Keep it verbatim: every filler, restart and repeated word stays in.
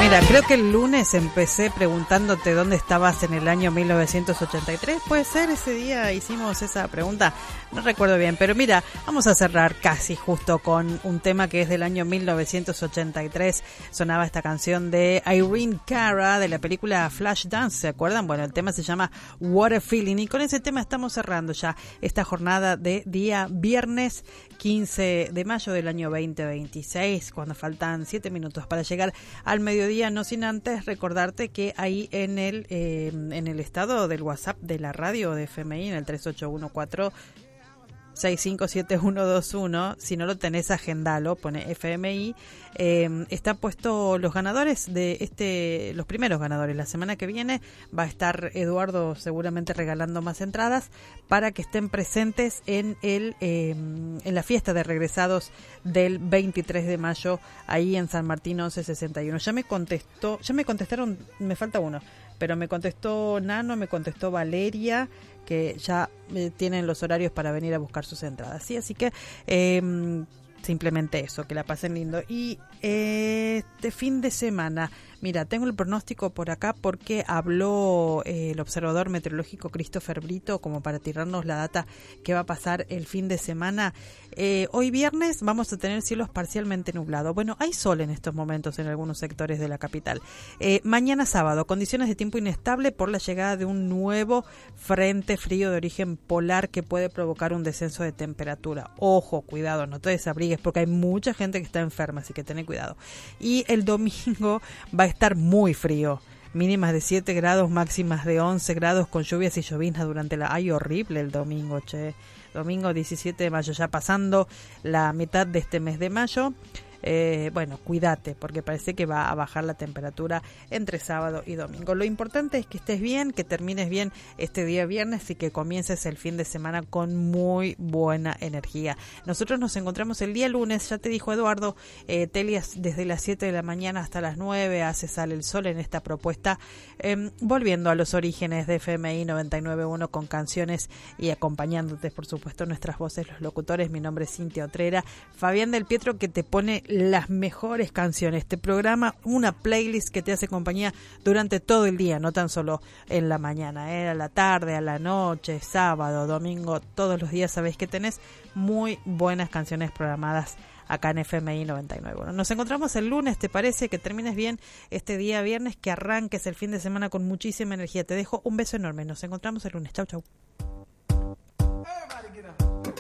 Mira, creo que el lunes empecé preguntándote dónde estabas en el año mil novecientos ochenta y tres. ¿Puede ser? Ese día hicimos esa pregunta. No recuerdo bien, pero mira, vamos a cerrar casi justo con un tema que es del año mil novecientos ochenta y tres. Sonaba esta canción de Irene Cara de la película Flashdance, ¿se acuerdan? Bueno, el tema se llama What a Feeling y con ese tema estamos cerrando ya esta jornada de día viernes quince de mayo del año veinte veintiséis, cuando faltan siete minutos para llegar al mediodía, no sin antes recordarte que ahí en el eh, en el estado del WhatsApp de la radio de F M I, en el tres ocho uno cuatro seis cinco siete uno dos uno, si no lo tenés agendalo, pone F M I, eh, están puestos los ganadores de este, los primeros ganadores. La semana que viene va a estar Eduardo seguramente regalando más entradas para que estén presentes en el eh, en la fiesta de regresados del veintitrés de mayo ahí en San Martín once sesenta y uno. Ya me contestó, ya me contestaron, me falta uno, pero me contestó Nano, me contestó Valeria, que ya eh, tienen los horarios para venir a buscar sus entradas, ¿sí? Así que eh, simplemente eso, que la pasen lindo. Y eh, este fin de semana, mira, tengo el pronóstico por acá porque habló eh, el observador meteorológico Christopher Brito como para tirarnos la data que va a pasar el fin de semana. Eh, hoy viernes vamos a tener cielos parcialmente nublados. Bueno, hay sol en estos momentos en algunos sectores de la capital. Eh, mañana sábado, condiciones de tiempo inestable por la llegada de un nuevo frente frío de origen polar que puede provocar un descenso de temperatura. Ojo, cuidado, no te desabrigues porque hay mucha gente que está enferma, así que ten cuidado. Y el domingo va a estar muy frío. Mínimas de siete grados, máximas de once grados con lluvias y lloviznas durante la... ¡Ay, horrible el domingo, che! Domingo diecisiete de mayo, ya pasando la mitad de este mes de mayo. Eh, bueno, cuídate porque parece que va a bajar la temperatura entre sábado y domingo. Lo importante es que estés bien, que termines bien este día viernes y que comiences el fin de semana con muy buena energía. Nosotros nos encontramos el día lunes, ya te dijo Eduardo, eh, Telias desde las siete de la mañana hasta las nueve, hace Sale el Sol en esta propuesta, eh, volviendo a los orígenes de F M I noventa y nueve punto uno con canciones y acompañándote, por supuesto, nuestras voces, los locutores. Mi nombre es Cintia Otrera, Fabián del Pietro, que te pone las mejores canciones. Este programa, una playlist que te hace compañía durante todo el día, no tan solo en la mañana, ¿eh? A la tarde, a la noche, sábado, domingo, todos los días sabéis que tenés muy buenas canciones programadas acá en F M I noventa y nueve. Bueno, nos encontramos el lunes, ¿te parece? Que termines bien este día viernes, que arranques el fin de semana con muchísima energía. Te dejo un beso enorme. Nos encontramos el lunes. Chau, chau. Everybody get up.